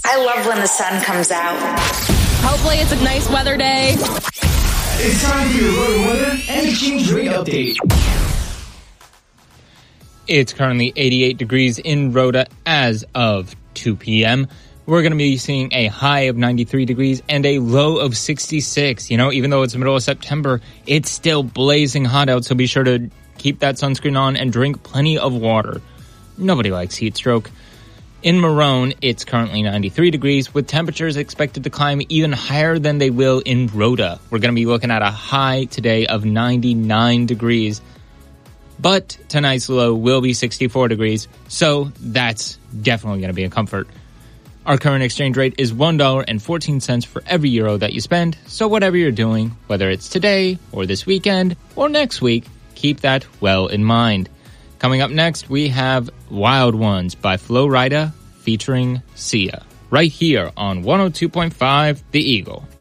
I love when the sun comes out. Hopefully it's a nice weather day. It's time for your road weather and exchange rate update. It's currently 88 degrees in Rhoda as of 2 p.m. We're going to be seeing a high of 93 degrees and a low of 66. You know, even though it's the middle of September, it's still blazing hot out, so be sure to keep that sunscreen on and drink plenty of water. Nobody likes heat stroke. In Marone, it's currently 93 degrees, with temperatures expected to climb even higher than they will in Rhoda. We're going to be looking at a high today of 99 degrees. But tonight's low will be 64 degrees, so that's definitely going to be a comfort. Our current exchange rate is $1.14 for every euro that you spend, so whatever you're doing, whether it's today or this weekend or next week, keep that well in mind. Coming up next, we have Wild Ones by Flo Rida featuring Sia, right here on 102.5 The Eagle.